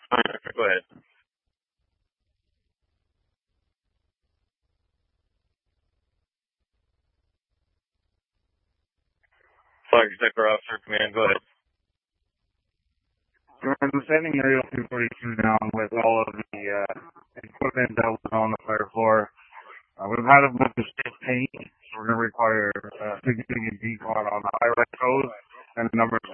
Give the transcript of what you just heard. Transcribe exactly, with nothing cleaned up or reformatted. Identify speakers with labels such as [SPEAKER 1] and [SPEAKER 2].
[SPEAKER 1] Go ahead. Flag Sector Officer Command, go ahead.
[SPEAKER 2] I'm sending Aerial two forty-two down with all of the uh, equipment that was on the fire floor. Uh, we've had a bunch of stiff paint, so we're going to require uh, significant decon on the high-rise hose and a number of